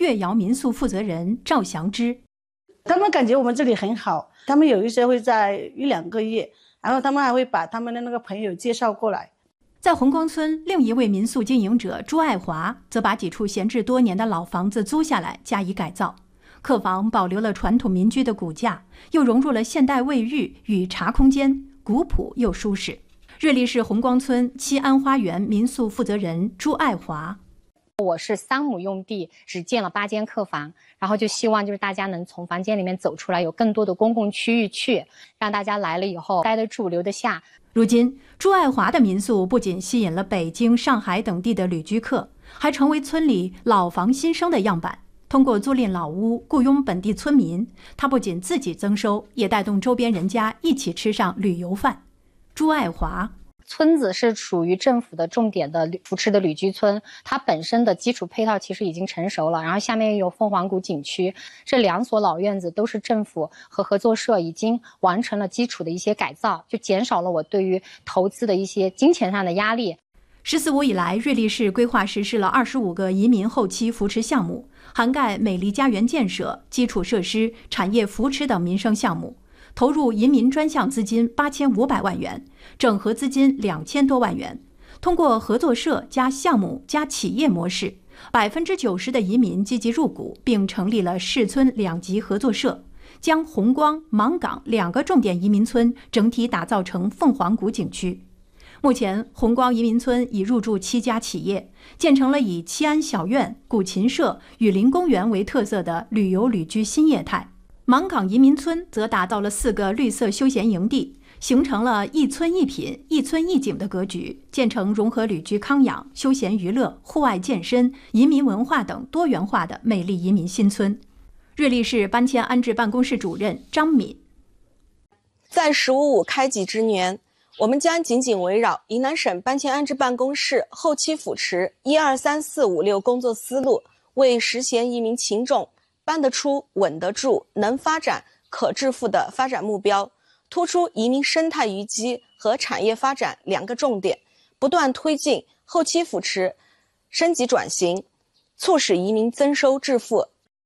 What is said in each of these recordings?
越窑民宿负责人赵祥之。 他们感觉我们这里很好，他们有一些会在1-2个月，然后他们还会把他们的那个朋友介绍过来。 在红光村，另一位民宿经营者朱爱华则把几处闲置多年的老房子租下来加以改造，客房保留了传统民居的骨架，又融入了现代卫浴与茶空间，古朴又舒适。瑞丽市红光村七安花园民宿负责人朱爱华： 我是3亩用地，只建了8间客房，然后就希望就是大家能从房间里面走出来，有更多的公共区域去，让大家来了以后待得住、留得下。 如今，朱爱华的民宿不仅吸引了北京、上海等地的旅居客，还成为村里老房新生的样板。通过租赁老屋、雇佣本地村民，他不仅自己增收，也带动周边人家一起吃上旅游饭。朱爱华： 村子是属于政府的重点的扶持的旅居村，它本身的基础配套其实已经成熟了，然后下面又有凤凰谷景区，这2所老院子都是政府和合作社已经完成了基础的一些改造，就减少了我对于投资的一些金钱上的压力。 14五以来，瑞丽市规划实施了25个移民后期扶持项目，涵盖美丽家园建设、基础设施、产业扶持等民生项目，投入移民专项资金8500万元，整合资金2000多万元。通过合作社加项目加企业模式，90%的移民积极入股，并成立了市村2级合作社，将红光、芒岗2个重点移民村整体打造成凤凰谷景区。目前，红光移民村已入驻7家企业，建成了以七安小院、古琴社、雨林公园为特色的旅游旅居新业态。芒岗移民村则打造了4个绿色休闲营地，形成了一村一品、一村一景的格局，建成融合旅居康养、休闲娱乐、户外健身、移民文化等多元化的美丽移民新村。瑞丽市搬迁安置办公室主任张敏： 在15.5开集之年，我们将紧紧围绕云南省搬迁安置办公室后期扶持1、2、3、4、5、6工作思路，为实现移民情种搬得出、稳得住、能发展、可致富的发展目标，突出移民生态淤积和产业发展2个重点，不断推进后期扶持升级转型，促使移民增收致富。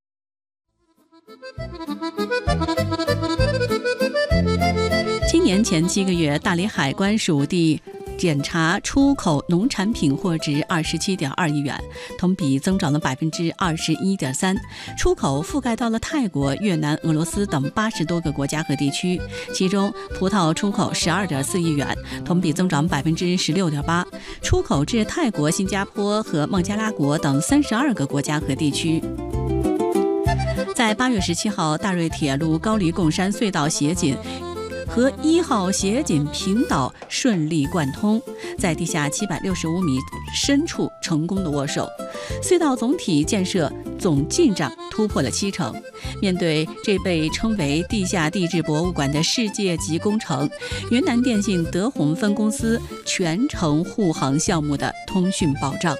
今年前7个月，大理海关属地检查出口农产品货值27.2亿元，同比增长了21.3%。出口覆盖到了泰国、越南、俄罗斯等80多个国家和地区，其中葡萄出口12.4亿元，同比增长16.8%，出口至泰国、新加坡和孟加拉国等32个国家和地区。在8月17号，大瑞铁路高黎贡山隧道协锦和1号协锦频道顺利贯通，在地下765米深处成功的握手，隧道总体建设总进账突破了70%。面对这被称为地下地质博物馆的世界级工程，云南电信德宏分公司全程护航项目的通讯保障。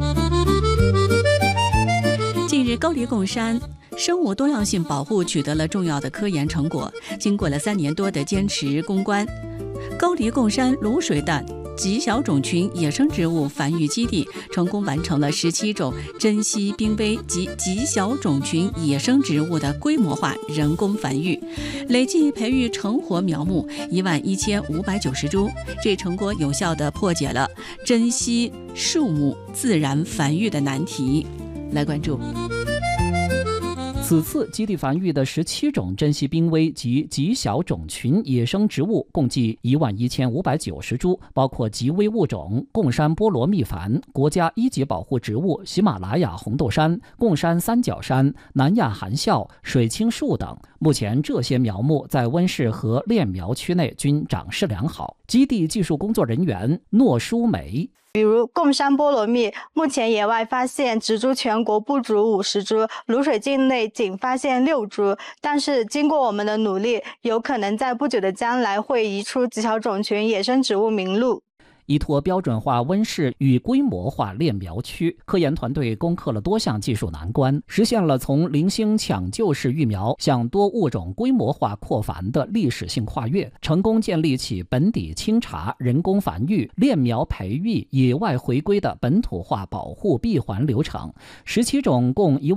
近日，高黎贡山生物多样性保护取得了重要的科研成果，经过了3年多的坚持攻关，高黎贡山卤水蛋极小种群野生植物繁育基地成功完成了17种珍稀濒危及极小种群野生植物的规模化人工繁育，累计培育成活苗木11590株。这成果有效地破解了珍稀树木自然繁育的难题。来关注。 此次基地繁育的17种珍稀濒危及极小种群野生植物共计11590株，包括极危物种贡山菠萝蜜矾、国家1级保护植物喜马拉雅红豆杉、贡山三角杉、南亚含笑、水青树等。目前这些苗木在温室和炼苗区内均长势良好。基地技术工作人员诺淑梅： 比如贡山菠萝蜜，目前野外发现植株全国不足50株，卤水境内仅发现6株，但是经过我们的努力，有可能在不久的将来会移出极小种群野生植物名录。 依托标准化温室与规模化炼苗区，科研团队攻克了多项技术难关，实现了从零星抢救式育苗向多物种规模化扩繁的历史性跨越，成功建立起本底清查、人工繁育、炼苗培育、野外回归的本土化保护闭环流程。17种共